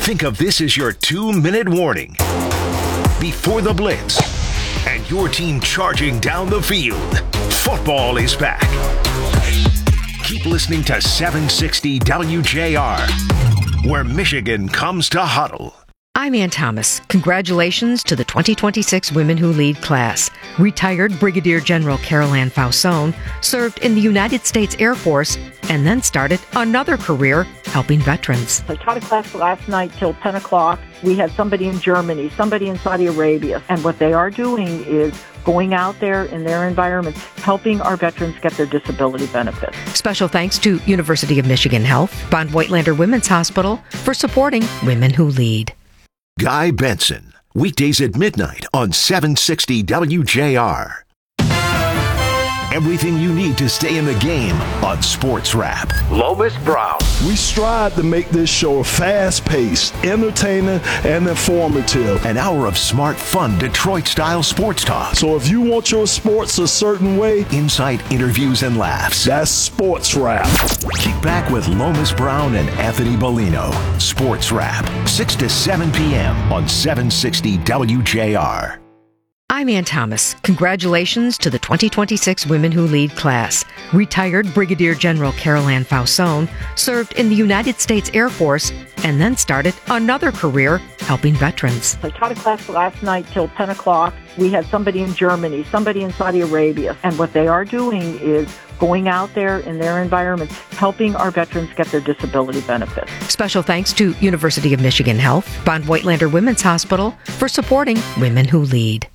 Think of this as your 2-minute warning before the blitz and your team charging down the field. Football is back. Keep listening to 760 WJR, where Michigan comes to huddle. I'm Ann Thomas. Congratulations to the 2026 Women Who Lead class. Retired Brigadier General Carol Ann Fausone served in the United States Air Force and then started another career helping veterans. I taught a class last night till 10 o'clock. We had somebody in Germany, somebody in Saudi Arabia, and what they are doing is going out there in their environments, helping our veterans get their disability benefits. Special thanks to University of Michigan Health, Von Voigtlander Women's Hospital for supporting Women Who Lead. Guy Benson, weekdays at midnight on 760 WJR. Everything you need to stay in the game on Sports Wrap. Lomas Brown. We strive to make this show fast-paced, entertaining, and informative. An hour of smart, fun, Detroit-style sports talk. So if you want your sports a certain way, insight, interviews, and laughs. That's Sports Wrap. Kick back with Lomas Brown and Anthony Bellino. Sports Wrap, 6 to 7 p.m. on 760 WJR. I'm Ann Thomas. Congratulations to the 2026 Women Who Lead class. Retired Brigadier General Carol Ann Fausone served in the United States Air Force and then started another career helping veterans. I taught a class last night till 10 o'clock. We had somebody in Germany, somebody in Saudi Arabia, and what they are doing is going out there in their environments, helping our veterans get their disability benefits. Special thanks to University of Michigan Health, Von Voigtlander Women's Hospital for supporting Women Who Lead.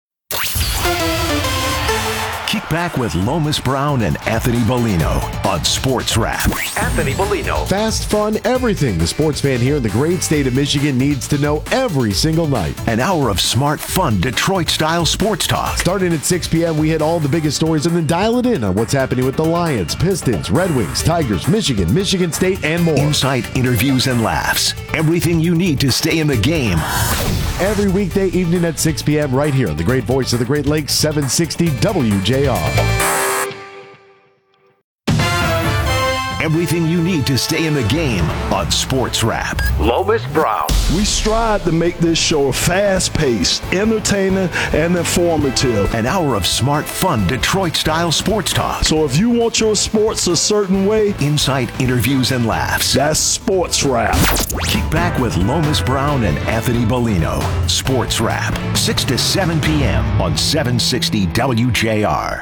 Kick back with Lomas Brown and Anthony Bellino on Sports Wrap. Anthony Bellino. Fast, fun, everything the sports fan here in the great state of Michigan needs to know every single night. An hour of smart, fun, Detroit-style sports talk. Starting at 6 p.m., we hit all the biggest stories and then dial it in on what's happening with the Lions, Pistons, Red Wings, Tigers, Michigan State, and more. Insight, interviews, and laughs. Everything you need to stay in the game. Every weekday evening at 6 p.m. right here on the great voice of the Great Lakes, 760 WJR. Everything you need to stay in the game on Sports Wrap. Lomas Brown. We strive to make this show fast-paced, entertaining, and informative. An hour of smart, fun, Detroit-style sports talk. So if you want your sports a certain way, insight, interviews, and laughs. That's Sports Wrap. Kick back with Lomas Brown and Anthony Bellino. Sports Wrap, 6 to 7 p.m. on 760 WJR.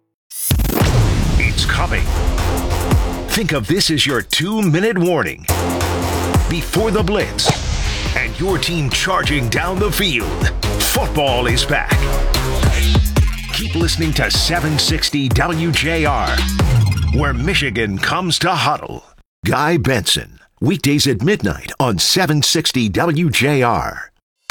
It's coming. Think of this as your 2-minute warning before the blitz and your team charging down the field. Football is back. Keep listening to 760 WJR, where Michigan comes to huddle. Guy Benson, weekdays at midnight on 760 WJR.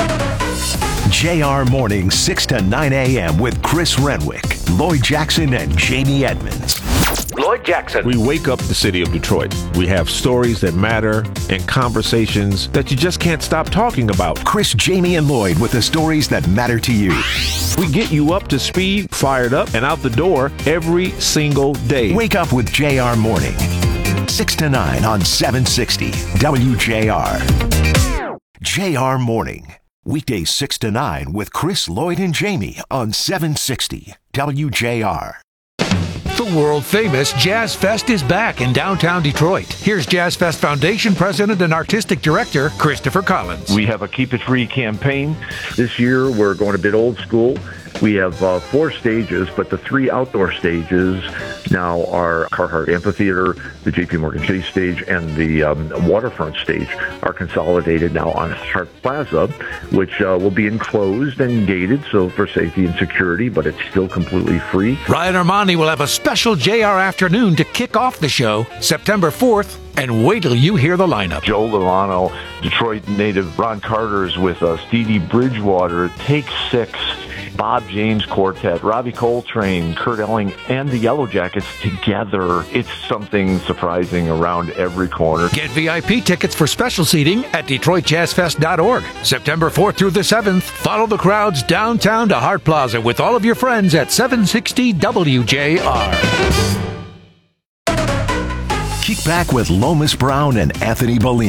JR Morning, 6 to 9 a.m. with Chris Renwick, Lloyd Jackson, and Jamie Edmonds. Lloyd Jackson. We wake up the city of Detroit. We have stories that matter and conversations that you just can't stop talking about. Chris, Jamie, and Lloyd with the stories that matter to you. We get you up to speed, fired up, and out the door every single day. Wake up with JR Morning, 6 to 9 on 760 WJR. JR Morning, weekdays 6 to 9 with Chris, Lloyd, and Jamie on 760 WJR. The world-famous Jazz Fest is back in downtown Detroit. Here's Jazz Fest Foundation President and Artistic Director, Christopher Collins. We have a Keep It Free campaign. This year, we're going a bit old school. We have 4 stages, but the 3 outdoor stages now are Carhartt Amphitheater, the J.P. Morgan Chase stage, and the waterfront stage are consolidated now on Hart Plaza, which will be enclosed and gated, so for safety and security, but it's still completely free. Ryan Armani will have a special JR afternoon to kick off the show September 4th, and wait till you hear the lineup. Joe Lovano, Detroit native Ron Carter's with us, Dee Dee Bridgewater, Take 6, Bob James Quartet, Robbie Coltrane, Kurt Elling, and the Yellow Jackets together. It's something surprising around every corner. Get VIP tickets for special seating at DetroitJazzFest.org. September 4th through the 7th, follow the crowds downtown to Hart Plaza with all of your friends at 760 WJR. Kick back with Lomas Brown and Anthony Bellino.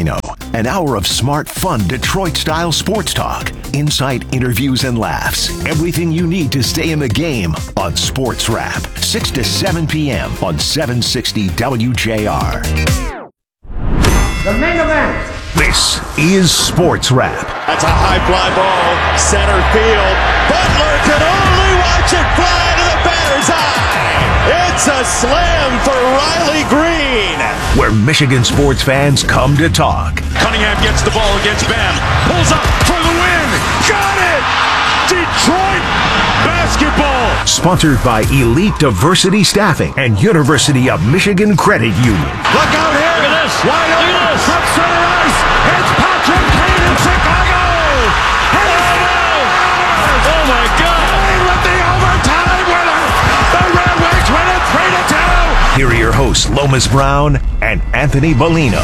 An hour of smart, fun Detroit-style sports talk. Insight, interviews, and laughs. Everything you need to stay in the game on Sports Wrap. 6 to 7 p.m. on 760 WJR. The main event. This is Sports Wrap. That's a high fly ball. Center field. Butler can only watch it fly to the batter's eye. It's a slam for Riley Green. Where Michigan sports fans come to talk. Cunningham gets the ball against Bam. Pulls up for the win. Got it! Detroit basketball. Sponsored by Elite Diversity Staffing and University of Michigan Credit Union. Look out here. Look at this. Wide open. From center ice. It's Patrick Kane in Chicago. Oh my God. With the overtime winner. The Red Wings win it 3-2. Here are your hosts, Lomas Brown and Anthony Bellino.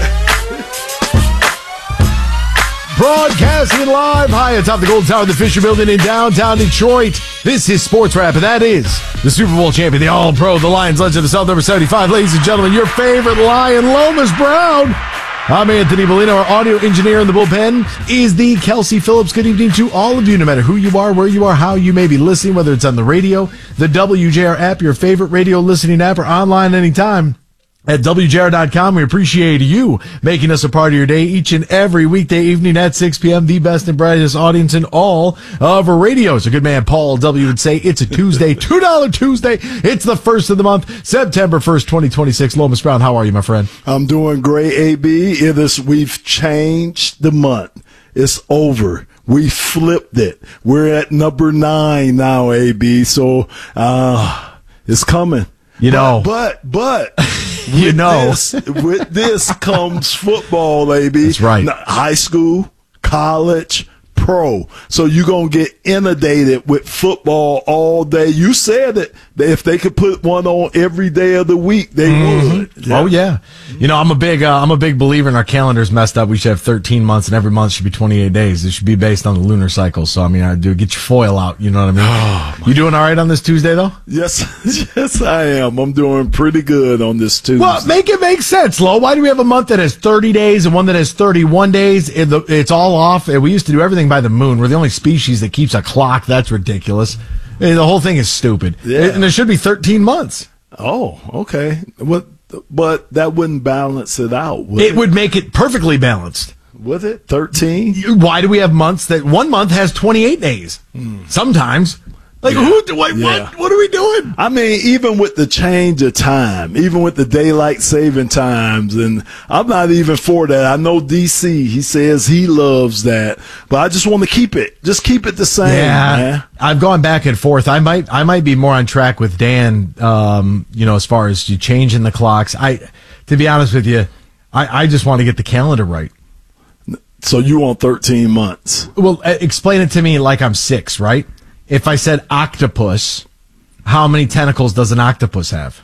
Broadcasting live high atop the Golden Tower of the Fisher Building in downtown Detroit. This is Sports Wrap, and that is the Super Bowl champion, the All-Pro, the Lions legend of the South, number 75. Ladies and gentlemen, your favorite Lion, Lomas Brown. I'm Anthony Bellino. Our audio engineer in the bullpen is the Kelsey Phillips. Good evening to all of you, no matter who you are, where you are, how you may be listening, whether it's on the radio, the WJR app, your favorite radio listening app, or online anytime. At WJR.com, we appreciate you making us a part of your day each and every weekday evening at 6 p.m. The best and brightest audience in all of radio. So good man Paul W. would say it's a Tuesday, $2 Tuesday. It's the first of the month, September 1st, 2026. Lomas Brown, how are you, my friend? I'm doing great, AB. We've changed the month. It's over. We flipped it. We're at number 9 now, AB. So, it's coming. But you know, with this comes football, baby. That's right. High school, college, pro. So you're going to get inundated with football all day. You said that if they could put one on every day of the week, they would. Yeah. Oh, yeah. I'm a big believer in our calendar's messed up. We should have 13 months, and every month should be 28 days. It should be based on the lunar cycle. So, I do get your foil out. You know what I mean? You doing all right on this Tuesday, though? Yes, I am. I'm doing pretty good on this Tuesday. Well, make it make sense, Lo. Why do we have a month that has 30 days and one that has 31 days? It's all off. We used to do everything by the moon. We're the only species that keeps a clock. That's ridiculous. The whole thing is stupid. Yeah. And it should be 13 months. Oh, okay. But that wouldn't balance it out, would it? It would make it perfectly balanced. Would it? 13? Why do we have months that one month has 28 days? Sometimes. What are we doing? I mean, even with the change of time, even with the daylight saving times, and I'm not even for that. I know DC, he says he loves that, but I just want to keep it the same. Yeah, man. I've gone back and forth. I might be more on track with Dan, as far as you changing the clocks. To be honest with you, I just want to get the calendar right. So you want 13 months? Well, explain it to me like I'm 6, right? If I said octopus, how many tentacles does an octopus have?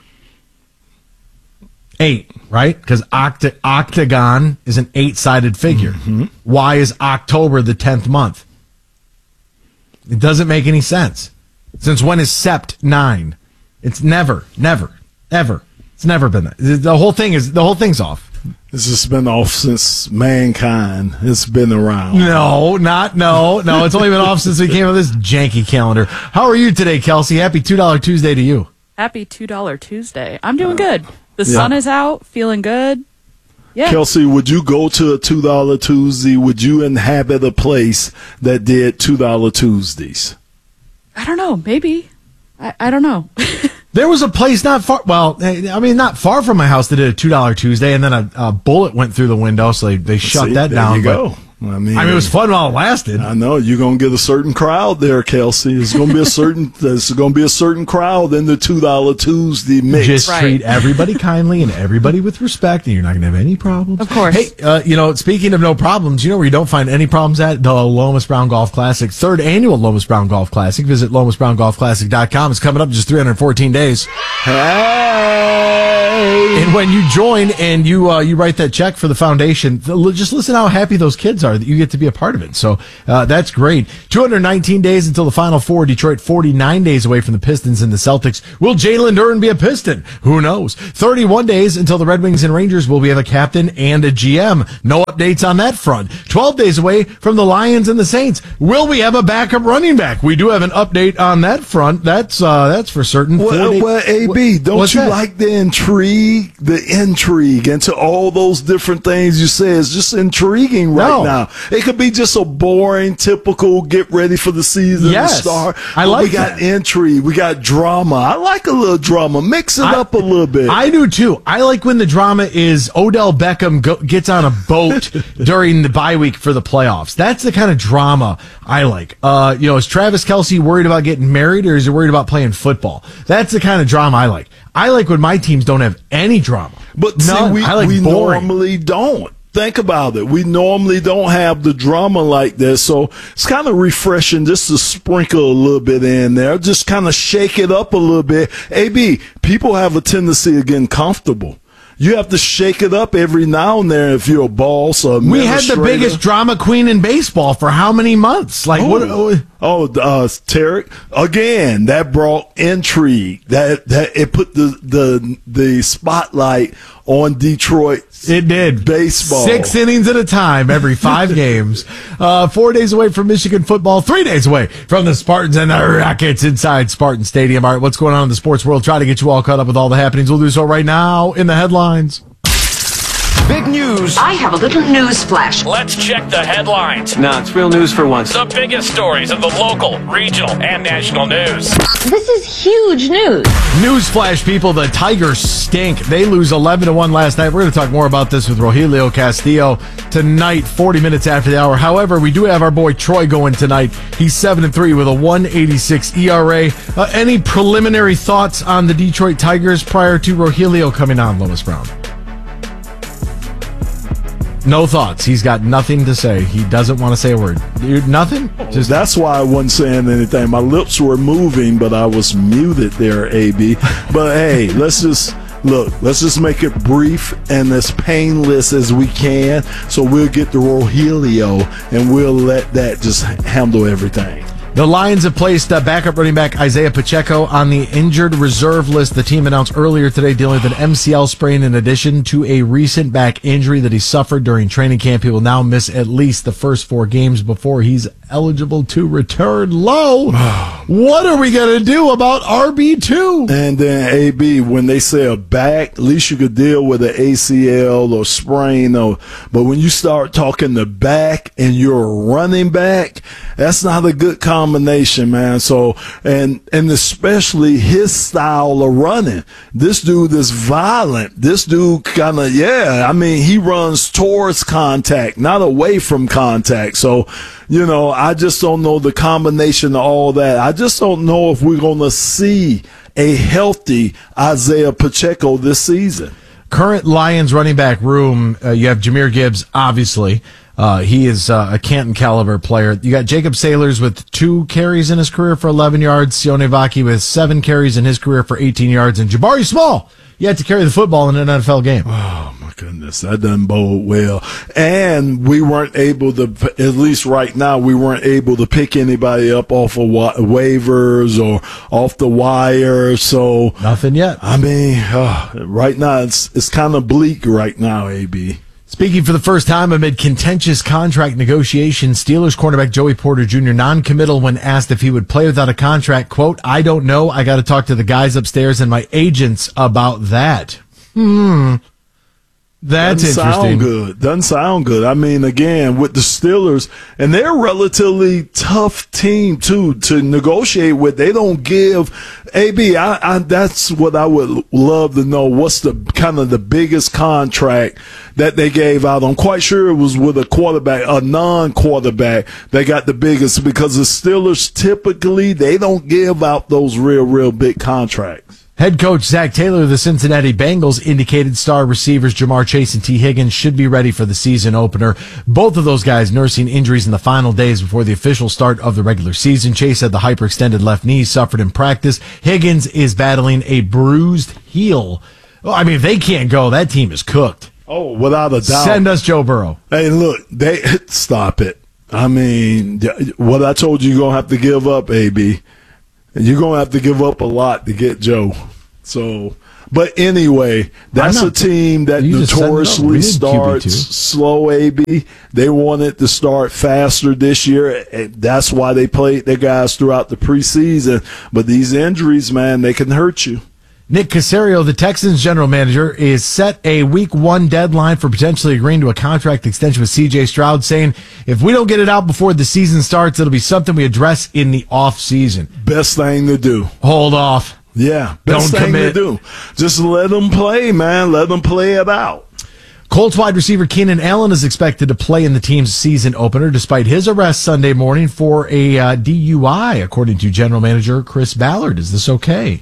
8, right? Because octagon is an 8-sided figure. Mm-hmm. Why is October the 10th month? It doesn't make any sense. Since when is Sept 9? It's never, ever. It's never been that. The whole thing's off. It's just been off since mankind. It's been around. No. It's only been off since we came up with this janky calendar. How are you today, Kelsey? Happy $2 Tuesday to you. Happy $2 Tuesday. I'm doing good. The sun is out, feeling good. Yeah. Kelsey, would you go to a $2 Tuesday? Would you inhabit a place that did $2 Tuesdays? I don't know. Maybe. I don't know. There was a place not far from my house that did a $2 Tuesday, and then a bullet went through the window, so they shut that down. There you go. I mean, it was fun while it lasted. I know you're gonna get a certain crowd there, Kelsey. There's gonna be a certain crowd in the $2 Tuesday mix. Just treat everybody kindly and everybody with respect, and you're not gonna have any problems. Of course. Hey, speaking of no problems, where you don't find any problems at? The Lomas Brown Golf Classic, 3rd annual Lomas Brown Golf Classic. Visit LomasBrownGolfClassic.com. It's coming up in just 314 days. Hey. And when you join and you write that check for the foundation, just listen how happy those kids are that you get to be a part of it. So that's great. 219 days until the Final Four. Detroit 49 days away from the Pistons and the Celtics. Will Jalen Duren be a Piston? Who knows? 31 days until the Red Wings and Rangers will have a captain and a GM. No updates on that front. 12 days away from the Lions and the Saints. Will we have a backup running back? We do have an update on that front. That's for certain. Well, AB, don't you like the intrigue into all those different things you say? It's just intriguing right now. It could be just a boring, typical get ready for the season to start. We got intrigue. We got drama. I like a little drama. Mix it up a little bit. I do too. I like when the drama is Odell Beckham gets on a boat during the bye week for the playoffs. That's the kind of drama I like. Is Travis Kelce worried about getting married, or is he worried about playing football? That's the kind of drama I like. I like when my teams don't have any drama. But we normally don't. Think about it. We normally don't have the drama like this, so it's kind of refreshing just to sprinkle a little bit in there, just kind of shake it up a little bit. AB, people have a tendency of getting comfortable. You have to shake it up every now and then if you're a boss or we had the biggest drama queen in baseball for how many months? Tarek, again, that brought intrigue. That it put the spotlight on Detroit. It did. Baseball. 6 innings at a time every 5 games. 4 days away from Michigan football, 3 days away from the Spartans and the Rockets inside Spartan Stadium. All right, what's going on in the sports world? Try to get you all caught up with all the happenings. We'll do so right now in the headlines. Big news. I have a little news flash. Let's check the headlines. No, it's real news for once. The biggest stories of the local, regional, and national news. This is huge news. News flash, people. The Tigers stink. They lose 11-1 last night. We're going to talk more about this with Rogelio Castillo tonight, 40 minutes after the hour. However, we do have our boy Troy going tonight. He's 7-3 with a 1.86 ERA. Any preliminary thoughts on the Detroit Tigers prior to Rogelio coming on, Lois Brown? No thoughts. He's got nothing to say. He doesn't want to say a word. Nothing? That's why I wasn't saying anything. My lips were moving, but I was muted there, AB. But hey, let's just make it brief and as painless as we can. So we'll get to Rogelio and we'll let that just handle everything. The Lions have placed backup running back Isaiah Pacheco on the injured reserve list. The team announced earlier today dealing with an MCL sprain in addition to a recent back injury that he suffered during training camp. He will now miss at least the first 4 games before he's eligible to return. What are we going to do about RB2? And then, AB, when they say a back, at least you could deal with an ACL or sprain. But when you start talking the back and you're a running back, that's not a good combination, man. So, and especially his style of running. This dude is violent. This dude he runs towards contact, not away from contact. So, I just don't know the combination of all that. I just don't know if we're going to see a healthy Isaiah Pacheco this season. Current Lions running back room, you have Jahmyr Gibbs, obviously. He is a Canton caliber player. You got Jacob Sailors with 2 carries in his career for 11 yards. Sione Vaki with 7 carries in his career for 18 yards. And Jabari Small, you had to carry the football in an NFL game. Oh, my goodness. That doesn't bode well. And we weren't able to, at least right now, we weren't able to pick anybody up off of waivers or off the wire. So nothing yet. I mean, right now, it's kind of bleak right now, AB. Speaking for the first time amid contentious contract negotiations, Steelers cornerback Joey Porter Jr. non-committal when asked if he would play without a contract. Quote, "I don't know. I got to talk to the guys upstairs and my agents about that." That's interesting. Doesn't sound good. I mean, again, with the Steelers, and they're a relatively tough team, too, to negotiate with. They don't give. AB, that's what I would love to know. What's the kind of the biggest contract that they gave out? I'm quite sure it was with a quarterback, a non-quarterback. They got the biggest, because the Steelers typically, they don't give out those real big contracts. Head coach Zach Taylor of the Cincinnati Bengals indicated star receivers Jamar Chase and T. Higgins should be ready for the season opener. Both of those guys nursing injuries in the final days before the official start of the regular season. Chase had the hyperextended left knee suffered in practice. Higgins is battling a bruised heel. Well, I mean, if they can't go, that team is cooked. Oh, without a doubt. Send us Joe Burrow. Hey, look, stop it. I mean, what I told you, you're going to have to give up, AB. You're going to have to give up a lot to get Joe. So, but anyway, that's a team that notoriously starts slow, AB. They wanted to start faster this year. That's why they played their guys throughout the preseason. But these injuries, man, they can hurt you. Nick Caserio, the Texans general manager, is set a week 1 deadline for potentially agreeing to a contract extension with C.J. Stroud, saying if we don't get it out before the season starts, it'll be something we address in the off season. Best thing to do. Hold off. Yeah, best Don't thing commit. to do. Just let them play, man. Let them play it out. Colts wide receiver Keenan Allen is expected to play in the team's season opener despite his arrest Sunday morning for a DUI, according to general manager Chris Ballard. Is this okay?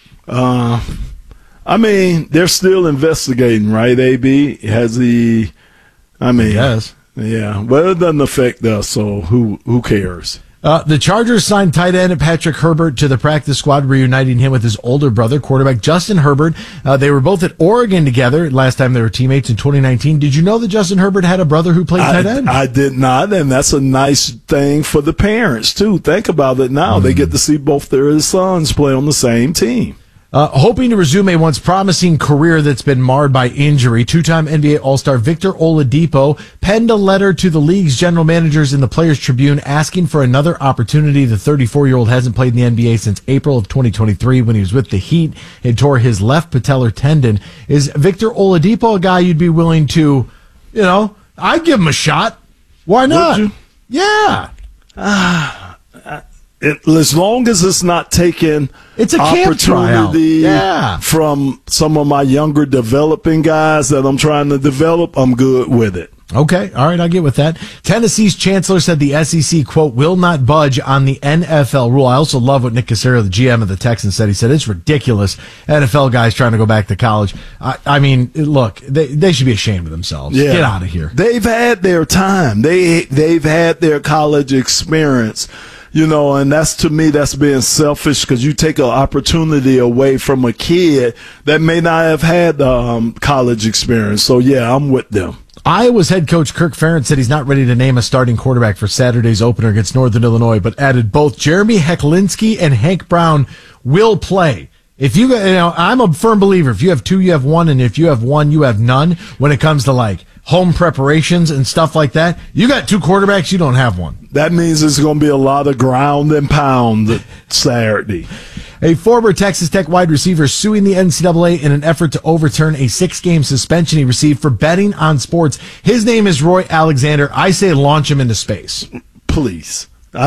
I mean, they're still investigating, right, AB? Has he, yes. Yeah, well, it doesn't affect us, so who cares? The Chargers signed tight end Patrick Herbert to the practice squad, reuniting him with his older brother, quarterback Justin Herbert. They were both at Oregon together last time they were teammates in 2019. Did you know that Justin Herbert had a brother who played tight end? I did not, and that's a nice thing for the parents, too. Think about it now. They get to see both their sons play on the same team. Hoping to resume a once promising career that's been marred by injury, 2-time NBA All-Star Victor Oladipo penned a letter to the league's general managers in the Players Tribune asking for another opportunity. The 34-year-old hasn't played in the NBA since April of 2023 when he was with the Heat and tore his left patellar tendon. Is Victor Oladipo a guy you'd be willing to, I'd give him a shot. Why not? Would you? Yeah. As long as it's not taking it's a camp tryout. From some of my younger developing guys that I'm trying to develop, I'm good with it. Okay, all right, I'll get with that. Tennessee's chancellor said the SEC, quote, will not budge on the NFL rule. I also love what Nick Caserio, the GM of the Texans, said. He said it's ridiculous. NFL guys trying to go back to college. I mean, look, they should be ashamed of themselves. Yeah. Get out of here. They've had their time. They've had their college experience. And to me, that's being selfish because you take an opportunity away from a kid that may not have had college experience. So, yeah, I'm with them. Iowa's head coach Kirk Ferentz said he's not ready to name a starting quarterback for Saturday's opener against Northern Illinois, but added both Jeremy Hecklinski and Hank Brown will play. If I'm a firm believer. If you have two, you have one, and if you have one, you have none. When it comes to home preparations and stuff like that, you got two quarterbacks, you don't have one. That means there's going to be a lot of ground and pound Saturday. A former Texas Tech wide receiver suing the NCAA in an effort to overturn a 6-game suspension he received for betting on sports. His name is Roy Alexander. I say launch him into space. Please,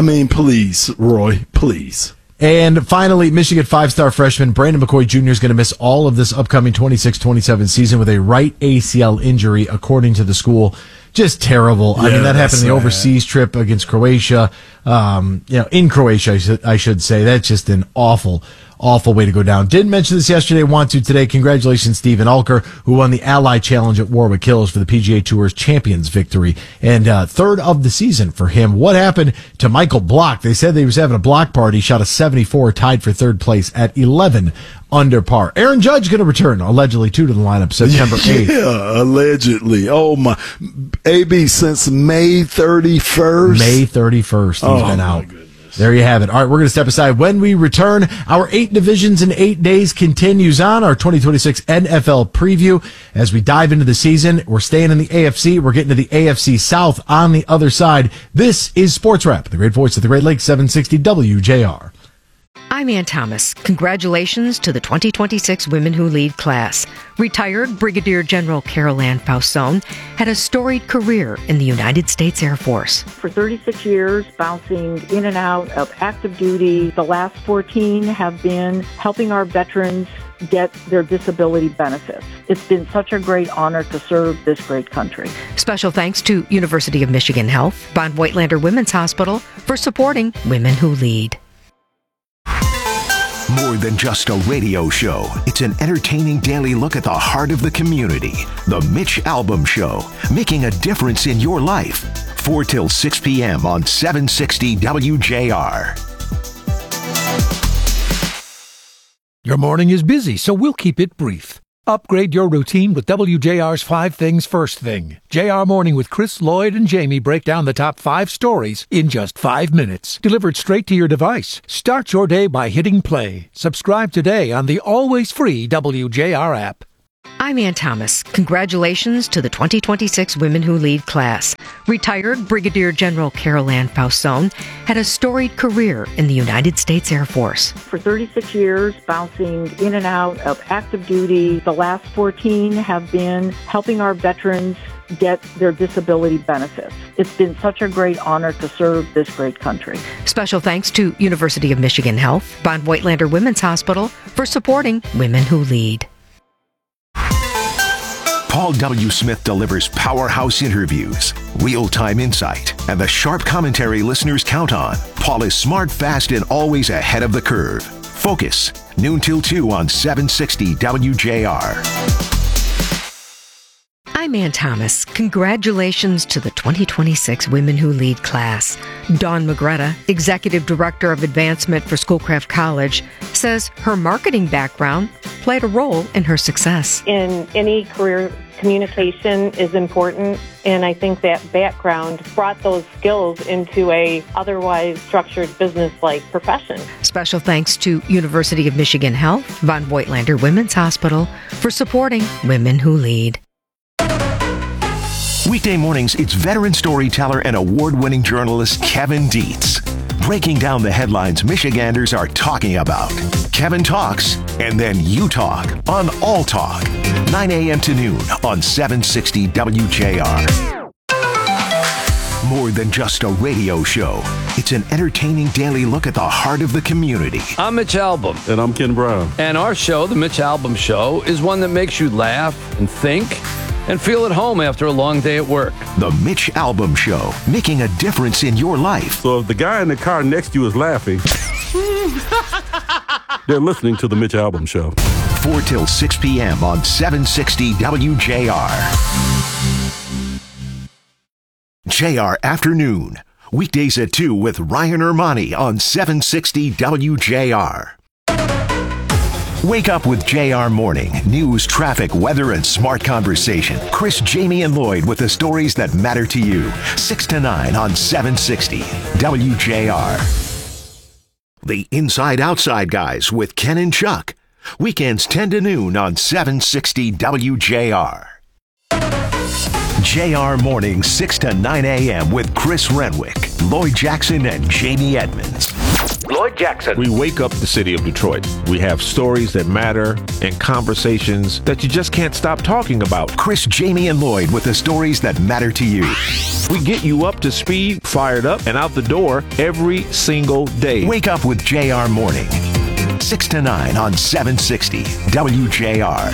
Roy, please. And finally, Michigan 5-star freshman Brandon McCoy Jr. is going to miss all of this upcoming 26-27 season with a right ACL injury, according to the school. Just terrible. Yeah, I mean, that happened in the overseas trip against Croatia. In Croatia, I should say. That's just an awful way to go down. Didn't mention this yesterday, want to today. Congratulations, Stephen Alker, who won the Ally Challenge at Warwick Hills for the PGA Tour's Champions victory. And third of the season for him. What happened to Michael Block? They said that he was having a block party, shot a 74, tied for third place at 11 under par. Aaron Judge going to return, allegedly, to the lineup September 8th. Yeah, allegedly. Oh, my. AB, since May 31st? May 31st, he's been out. There you have it. All right, we're going to step aside. When we return, our 8 divisions in 8 days continues on, our 2026 NFL preview. As we dive into the season, we're staying in the AFC. We're getting to the AFC South on the other side. This is Sports Wrap, the great voice of the Great Lakes, 760 WJR. I'm Ann Thomas. Congratulations to the 2026 Women Who Lead class. Retired Brigadier General Carol Ann Fausone had a storied career in the United States Air Force. For 36 years, bouncing in and out of active duty. The last 14 have been helping our veterans get their disability benefits. It's been such a great honor to serve this great country. Special thanks to University of Michigan Health, Von Voigtlander Women's Hospital for supporting Women Who Lead. More than just a radio show, it's an entertaining daily look at the heart of the community. The Mitch Albom Show, making a difference in your life. 4 till 6 p.m. on 760 WJR. Your morning is busy, so we'll keep it brief. Upgrade your routine with WJR's 5 Things First Thing. JR Morning with Chris, Lloyd, and Jamie break down the top 5 stories in just 5 minutes. Delivered straight to your device. Start your day by hitting play. Subscribe today on the always free WJR app. I'm Ann Thomas. Congratulations to the 2026 Women Who Lead class. Retired Brigadier General Carol Ann Fausone had a storied career in the United States Air Force. For 36 years, bouncing in and out of active duty, the last 14 have been helping our veterans get their disability benefits. It's been such a great honor to serve this great country. Special thanks to University of Michigan Health, Von Voigtlander Women's Hospital for supporting Women Who Lead. Paul W. Smith delivers powerhouse interviews, real-time insight, and the sharp commentary listeners count on. Paul is smart, fast, and always ahead of the curve. Focus, noon till 2 on 760 WJR. I'm Ann Thomas. Congratulations to the 2026 Women Who Lead class. Dawn Magretta, Executive Director of Advancement for Schoolcraft College, says her marketing background played a role in her success. In any career, communication is important, and I think that background brought those skills into a otherwise structured business-like profession. Special thanks to University of Michigan Health, Von Voigtlander Women's Hospital for supporting Women Who Lead. Weekday mornings, it's veteran storyteller and award-winning journalist Kevin Dietz, breaking down the headlines Michiganders are talking about. Kevin talks, and then you talk on All Talk, 9 a.m. to noon on 760 WJR. More than just a radio show, it's an entertaining daily look at the heart of the community. I'm Mitch Albom. And I'm Ken Brown. And our show, The Mitch Albom Show, is one that makes you laugh and think and feel at home after a long day at work. The Mitch Albom Show, making a difference in your life. So if the guy in the car next to you is laughing, they're listening to The Mitch Albom Show. 4 till 6 p.m. on 760 WJR. JR Afternoon. Weekdays at 2 with Ryan Ermani on 760 WJR. Wake up with JR Morning. News, traffic, weather, and smart conversation. Chris, Jamie, and Lloyd with the stories that matter to you. 6 to 9 on 760 WJR. The Inside Outside Guys with Ken and Chuck. Weekends 10 to noon on 760 WJR. JR Morning 6 to 9 a.m. with Chris Renwick, Lloyd Jackson, and Jamie Edmonds. Lloyd Jackson. We wake up the city of Detroit. We have stories that matter and conversations that you just can't stop talking about. Chris, Jamie, and Lloyd with the stories that matter to you. We get you up to speed, fired up, and out the door every single day. Wake up with JR Morning. 6 to 9 on 760 WJR.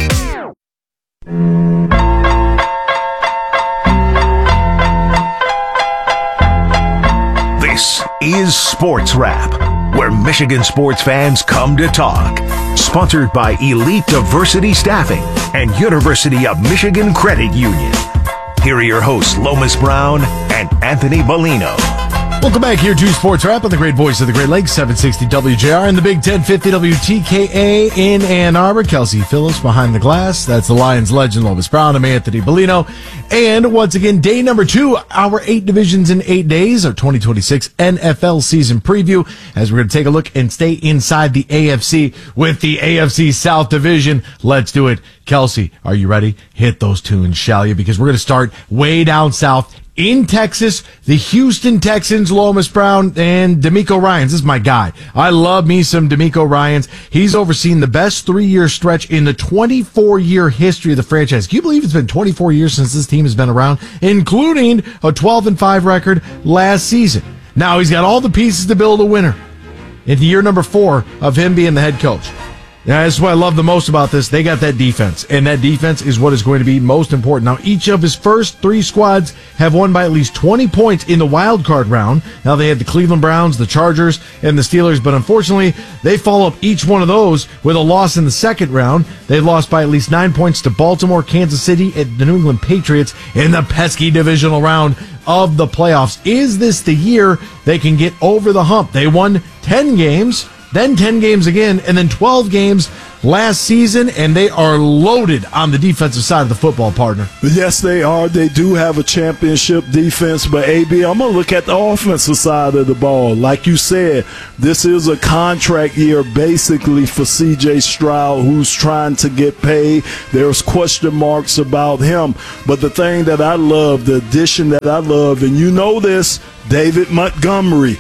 This is Sports Wrap, where Michigan sports fans come to talk. Sponsored by Elite Diversity Staffing and University of Michigan Credit Union. Here are your hosts, Lomas Brown and Anthony Bellino. Welcome back here to Sports Wrap on the great voice of the Great Lakes, 760 WJR and the Big 1050 WTKA in Ann Arbor. Kelsey Phillips behind the glass. That's the Lions legend, Lomas Brown. I'm Anthony Bellino. And once again, day number 2, our 8 divisions in 8 days, our 2026 NFL season preview, as we're going to take a look and stay inside the AFC with the AFC South Division. Let's do it. Kelsey, are you ready? Hit those tunes, shall you? Because we're going to start way down south in Texas, the Houston Texans, Lomas Brown, and D'Amico Ryans. This is my guy. I love me some D'Amico Ryans. He's overseen the best 3-year stretch in the 24-year history of the franchise. Can you believe it's been 24 years since this team has been around, including a 12-5 record last season? Now he's got all the pieces to build a winner into year number 4 of him being the head coach. Now, that's what I love the most about this. They got that defense, and that defense is what is going to be most important. Now, each of his first 3 squads have won by at least 20 points in the wild card round. Now, they had the Cleveland Browns, the Chargers, and the Steelers, but unfortunately, they follow up each one of those with a loss in the second round. They lost by at least 9 points to Baltimore, Kansas City, and the New England Patriots in the pesky divisional round of the playoffs. Is this the year they can get over the hump? They won 10 games. Then 10 games again, and then 12 games last season, and they are loaded on the defensive side of the football, partner. Yes, they are. They do have a championship defense, but AB, I'm going to look at the offensive side of the ball. Like you said, this is a contract year basically for C.J. Stroud, who's trying to get paid. There's question marks about him. But the thing that I love, the addition that I love, and you know this, David Montgomery.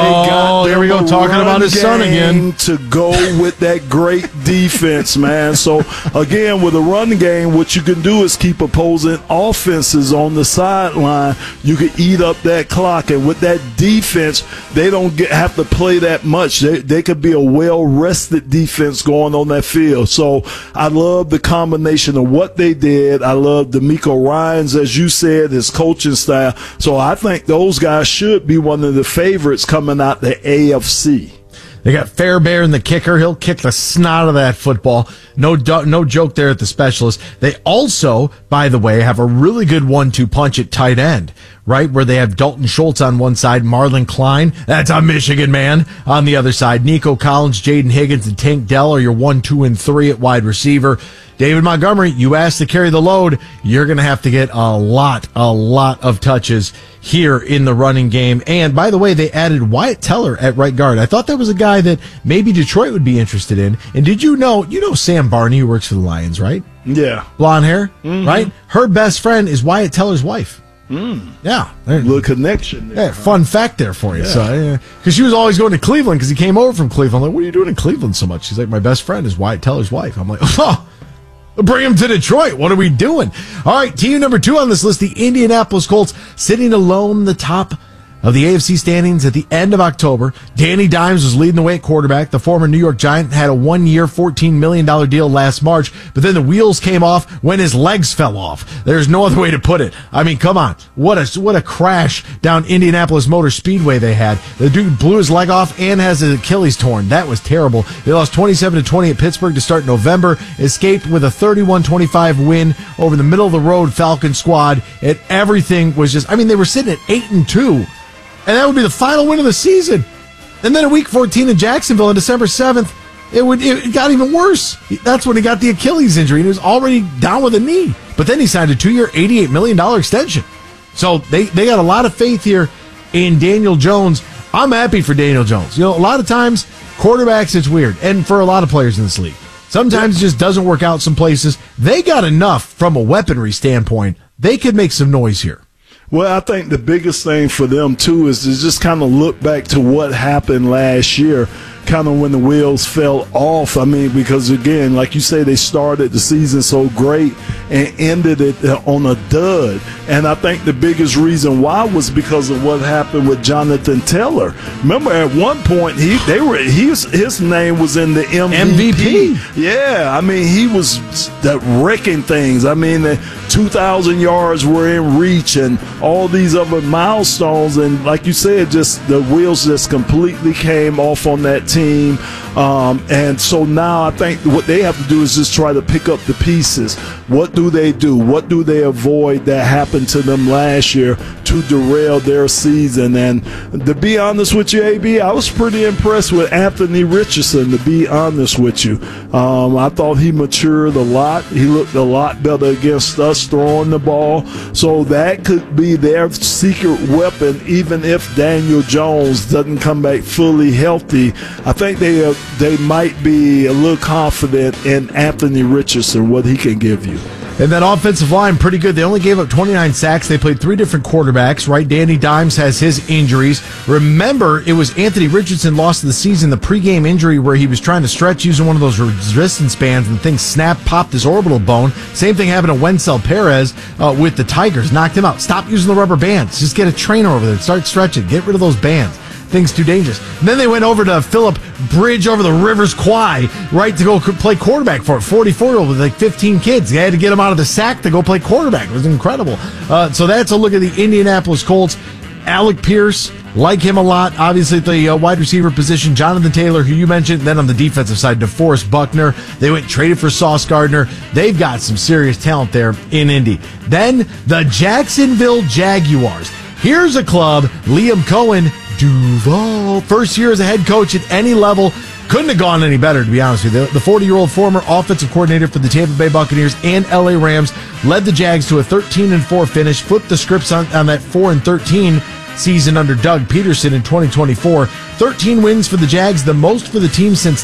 Oh, there we go, talking about his son again. To go with that great defense, man. So, again, with a run game, what you can do is keep opposing offenses on the sideline. You can eat up that clock. And with that defense, they don't have to play that much. They could be a well-rested defense going on that field. So, I love the combination of what they did. I love DeMeco Ryans, as you said, his coaching style. So, I think those guys should be one of the favorites coming out the AFC. They got Fairbairn, the kicker. He'll kick the snot of that football. No joke there at the specialist. They also, by the way, have a really good 1-2 punch at tight end, right? Where they have Dalton Schultz on one side, Marlon Klein, that's a Michigan man, on the other side. Nico Collins, Jaden Higgins, and Tank Dell are your 1, 2, and 3 at wide receiver. David Montgomery, you asked to carry the load. You're going to have to get a lot of touches here in the running game. And by the way, they added Wyatt Teller at right guard. I thought that was a guy that maybe Detroit would be interested in. And did you know Sam Barney, who works for the Lions, right? Yeah. Blonde hair, right? Her best friend is Wyatt Teller's wife. Yeah. Little connection there. Yeah, fun fact there for you. Yeah. So, because she was always going to Cleveland because he came over from Cleveland. I'm like, what are you doing in Cleveland so much? She's like, my best friend is Wyatt Teller's wife. I'm like, oh, bring him to Detroit. What are we doing? All right, team number 2 on this list, the Indianapolis Colts, sitting alone the top of the AFC standings at the end of October. Danny Dimes was leading the way at quarterback. The former New York Giant had a 1-year, $14 million deal last March, but then the wheels came off when his legs fell off. There's no other way to put it. I mean, come on. What a crash down Indianapolis Motor Speedway they had. The dude blew his leg off and has his Achilles torn. That was terrible. They lost 27-20 at Pittsburgh to start November, escaped with a 31-25 win over the middle-of-the-road Falcon squad, and everything was just, I mean, they were sitting at 8-2. And that would be the final win of the season. And then in week 14 in Jacksonville on December 7th, it got even worse. That's when he got the Achilles injury. And he was already down with a knee. But then he signed a 2-year, $88 million extension. So they got a lot of faith here in Daniel Jones. I'm happy for Daniel Jones. A lot of times, quarterbacks, it's weird. And for a lot of players in this league. Sometimes it just doesn't work out some places. They got enough from a weaponry standpoint. They could make some noise here. Well, I think the biggest thing for them, too, is to just kind of look back to what happened last year, kind of when the wheels fell off. I mean, because, again, like you say, they started the season so great and ended it on a dud. And I think the biggest reason why was because of what happened with Jonathan Taylor. Remember, at one point, his name was in the MVP. Yeah, I mean, he was wrecking things. I mean, the 2,000 yards were in reach and all these other milestones. And like you said, just the wheels just completely came off on that team. And so now I think what they have to do is just try to pick up the pieces. What do they do? What do they avoid that happened to them last year to derail their season? And to be honest with you, AB, I was pretty impressed with Anthony Richardson, to be honest with you. I thought he matured a lot. He looked a lot better against us throwing the ball. So that could be their secret weapon, even if Daniel Jones doesn't come back fully healthy. I think they might be a little confident in Anthony Richardson, what he can give you. And that offensive line, pretty good. They only gave up 29 sacks. They played 3 different quarterbacks, right? Danny Dimes has his injuries. Remember, it was Anthony Richardson lost the season, the pregame injury where he was trying to stretch using one of those resistance bands and the thing snapped, popped his orbital bone. Same thing happened to Wenzel Perez with the Tigers. Knocked him out. Stop using the rubber bands. Just get a trainer over there. Start stretching. Get rid of those bands. Things too dangerous. And then they went over to Philip Bridge over the Rivers Quay, right, to go play quarterback for it. 44-year-old with like 15 kids. They had to get him out of the sack to go play quarterback. It was incredible. So that's a look at the Indianapolis Colts. Alec Pierce, like him a lot. Obviously, at the wide receiver position, Jonathan Taylor, who you mentioned. Then on the defensive side, DeForest Buckner. They went traded for Sauce Gardner. They've got some serious talent there in Indy. Then the Jacksonville Jaguars. Here's a club, Liam Cohen, Duval, first year as a head coach at any level. Couldn't have gone any better, to be honest with you. The 40-year-old former offensive coordinator for the Tampa Bay Buccaneers and LA Rams led the Jags to a 13-4 finish, flipped the scripts on that 4-13 season under Doug Peterson in 2024. 13 wins for the Jags, the most for the team since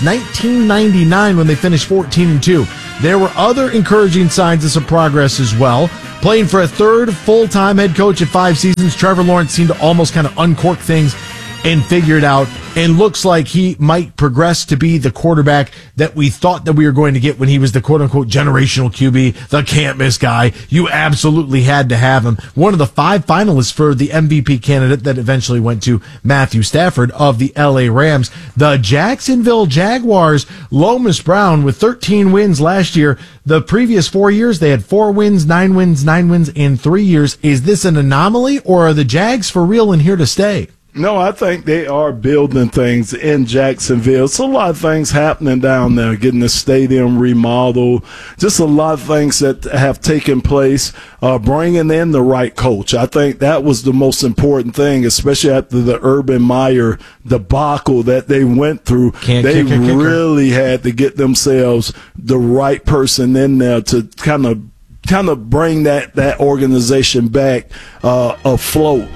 1999 when they finished 14-2. There were other encouraging signs of some progress as well. Playing for a third full-time head coach at 5 seasons, Trevor Lawrence seemed to almost kind of uncork things and figure it out, and looks like he might progress to be the quarterback that we thought that we were going to get when he was the quote-unquote generational QB, the can't-miss guy. You absolutely had to have him. One of the 5 finalists for the MVP candidate that eventually went to Matthew Stafford of the LA Rams. The Jacksonville Jaguars, Lomas Brown, with 13 wins last year. The previous 4 years, they had 4 wins, 9 wins, 9 wins in 3 years. Is this an anomaly, or are the Jags for real and here to stay? No, I think they are building things in Jacksonville. It's a lot of things happening down there, getting the stadium remodeled, just a lot of things that have taken place, bringing in the right coach. I think that was the most important thing, especially after the Urban Meyer debacle that they went through. They really had to get themselves the right person in there to kind of bring that organization back afloat.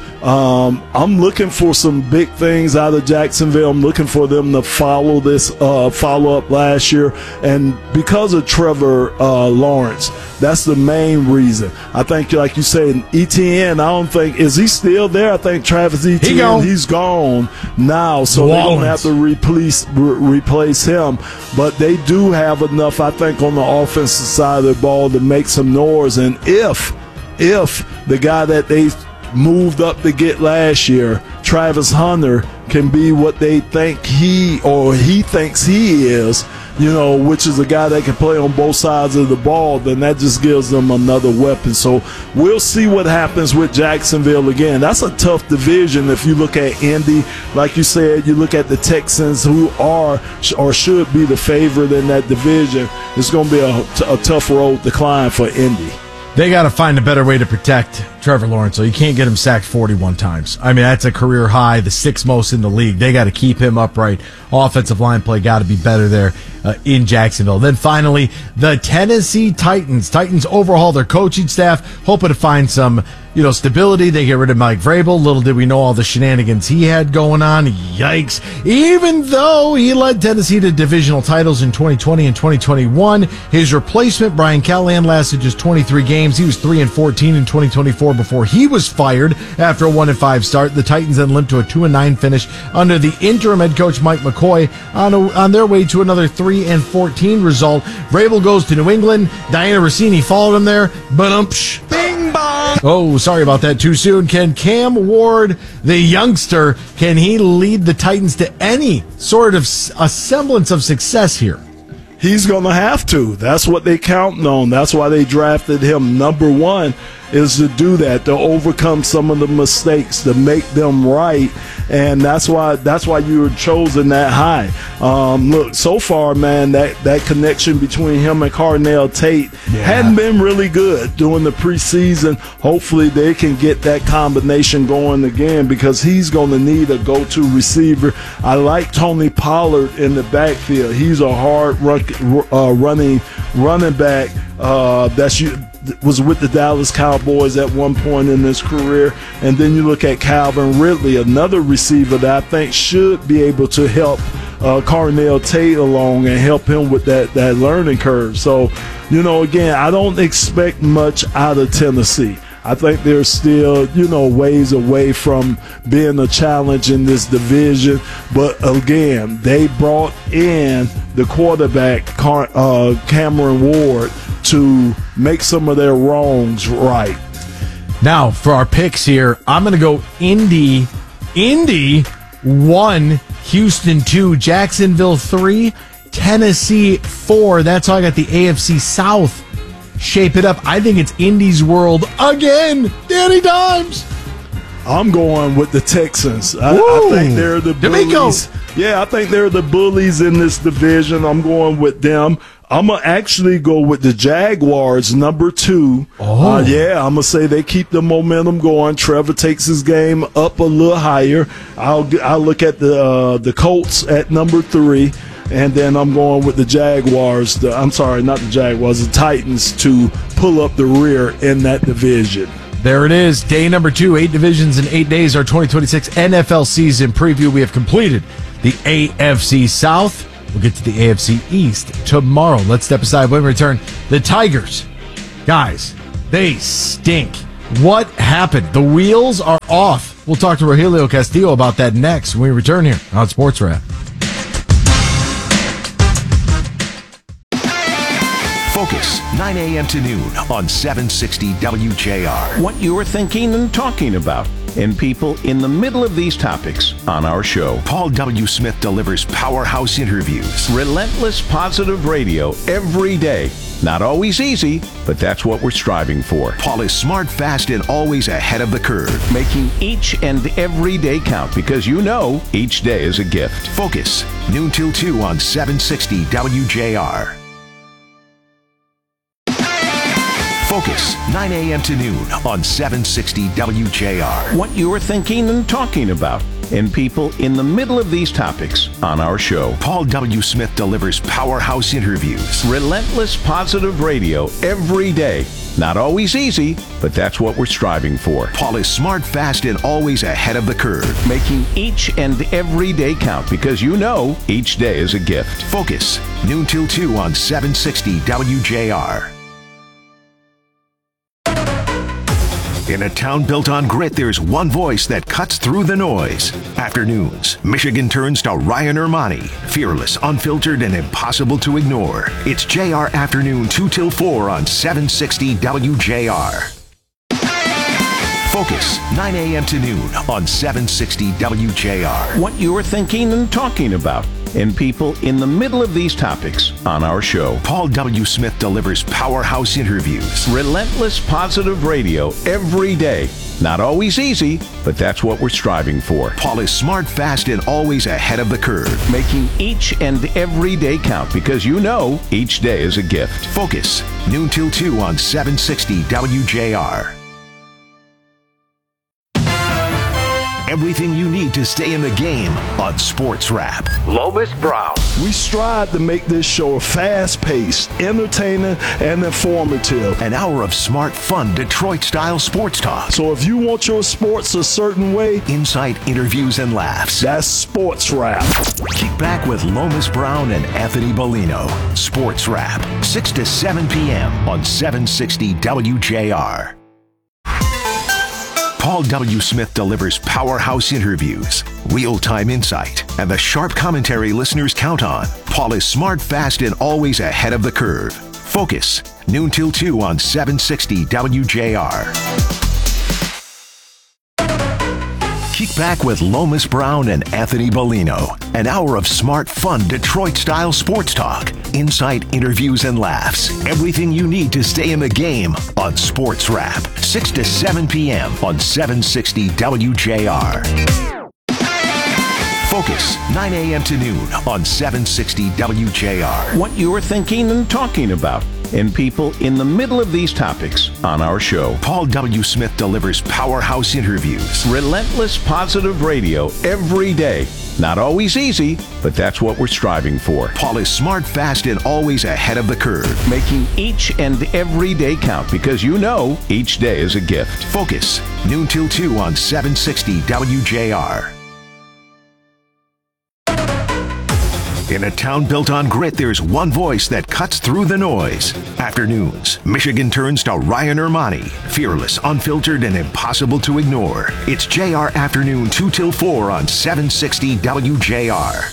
I'm looking for some big things out of Jacksonville. I'm looking for them to follow this follow-up last year. And because of Trevor Lawrence, that's the main reason. I think, like you said, Etienne, I don't think, is he still there? I think Travis Etienne, he's gone now. So they're going to have to replace him. But they do have enough, I think, on the offensive side of the ball to make some noise. And if the guy that they moved up to get last year, Travis Hunter, can be what they think he thinks he is, which is a guy that can play on both sides of the ball, then that just gives them another weapon. So we'll see what happens with Jacksonville again. That's a tough division if you look at Indy. Like you said, you look at the Texans, who are or should be the favorite in that division. It's going to be a tough road to climb for Indy. They got to find a better way to protect Trevor Lawrence, so you can't get him sacked 41 times. I mean, that's a career high, the 6th most in the league. They got to keep him upright. Offensive line play got to be better there in Jacksonville. Then finally, the Tennessee Titans. Titans overhaul their coaching staff, hoping to find some stability. They get rid of Mike Vrabel. Little did we know all the shenanigans he had going on. Yikes. Even though he led Tennessee to divisional titles in 2020 and 2021, his replacement, Brian Callahan, lasted just 23 games. He was 3-14 in 2024 before he was fired after a 1-5 start. The Titans then limped to a 2-9 finish under the interim head coach Mike McCoy on their way to another 3-14 result. Vrabel goes to New England. Diana Rossini followed him there. Bing bong. Oh, sorry about that. Too soon. Can Cam Ward, the youngster, can he lead the Titans to any sort of a semblance of success here? He's going to have to. That's what they counting on. That's why they drafted him. Number 1 is to do that, to overcome some of the mistakes, to make them right, and that's why you were chosen that high. Look, so far, man, that connection between him and Carnell Tate hadn't been really good during the preseason. Hopefully, they can get that combination going again, because he's going to need a go-to receiver. I like Tony Pollard in the backfield. He's a hard running back was with the Dallas Cowboys at one point in his career. And then you look at Calvin Ridley, another receiver that I think should be able to help Carnell Tate along and help him with that learning curve. So, again, I don't expect much out of Tennessee. I think they're still, ways away from being a challenge in this division. But again, they brought in the quarterback, Cameron Ward, to make some of their wrongs right. Now, for our picks here, I'm going to go Indy 1, Houston 2, Jacksonville 3, Tennessee 4. That's how I got the AFC South shaping up. I think it's Indy's world again. Danny Dimes. I'm going with the Texans. I think they're the bullies. Yeah, I think they're the bullies in this division. I'm going with them. I'm going to actually go with the Jaguars, number 2. I'm going to say they keep the momentum going. Trevor takes his game up a little higher. I'll look at the Colts at number 3. and then I'm going with the Jaguars. I'm sorry, not the Jaguars, the Titans to pull up the rear in that division. There it is, day number 2, 8 divisions in 8 days, our 2026 NFL season preview. We have completed the AFC South. We'll get to the AFC East tomorrow. Let's step aside when we return. The Tigers, guys, they stink. What happened? The wheels are off. We'll talk to Rogelio Castillo about that next when we return here on Sports Wrap. Focus, 9 a.m. to noon on 760 WJR. What you're thinking and talking about, and people in the middle of these topics on our show. Paul W. Smith delivers powerhouse interviews. Relentless positive radio every day. Not always easy, but that's what we're striving for. Paul is smart, fast, and always ahead of the curve. Making each and every day count because you know each day is a gift. Focus, noon till 2 on 760 WJR. Focus, 9 a.m. to noon on 760 WJR. What you're thinking and talking about, and people in the middle of these topics on our show. Paul W. Smith delivers powerhouse interviews. Relentless positive radio every day. Not always easy, but that's what we're striving for. Paul is smart, fast, and always ahead of the curve. Making each and every day count because you know each day is a gift. Focus, noon till 2 on 760 WJR. In a town built on grit, there's one voice that cuts through the noise. Afternoons, Michigan turns to Ryan Ermani. Fearless, unfiltered, and impossible to ignore. It's JR Afternoon 2 till 4 on 760 WJR. Focus, 9 a.m. to noon on 760 WJR. What you're thinking and talking about, and people in the middle of these topics on our show. Paul W. Smith delivers powerhouse interviews. Relentless positive radio every day. Not always easy, but that's what we're striving for. Paul is smart, fast, and always ahead of the curve. Making each and every day count because you know each day is a gift. Focus, noon till 2 on 760 WJR. Everything you need to stay in the game on Sports Wrap. Lomas Brown. We strive to make this show fast-paced, entertaining, and informative. An hour of smart, fun, Detroit-style sports talk. So if you want your sports a certain way, insight, interviews, and laughs. That's Sports Wrap. Kick back with Lomas Brown and Anthony Bellino. Sports Wrap, 6 to 7 p.m. on 760 WJR. Paul W. Smith delivers powerhouse interviews, real-time insight, and the sharp commentary listeners count on. Paul is smart, fast, and always ahead of the curve. Focus, noon till 2 on 760 WJR. Kick back with Lomas Brown and Anthony Bellino. An hour of smart, fun, Detroit-style sports talk, insight, interviews, and laughs. Everything you need to stay in the game on Sports Wrap. 6 to 7 p.m. on 760 WJR. Focus, 9 a.m. to noon on 760 WJR. What you're thinking and talking about, and people in the middle of these topics on our show. Paul W. Smith delivers powerhouse interviews. Relentless positive radio every day. Not always easy, but that's what we're striving for. Paul is smart, fast, and always ahead of the curve. Making each and every day count because you know each day is a gift. Focus, noon till 2 on 760 WJR. In a town built on grit, there's one voice that cuts through the noise. Afternoons, Michigan turns to Ryan Ermani. Fearless, unfiltered, and impossible to ignore. It's JR Afternoon 2 till 4 on 760 WJR.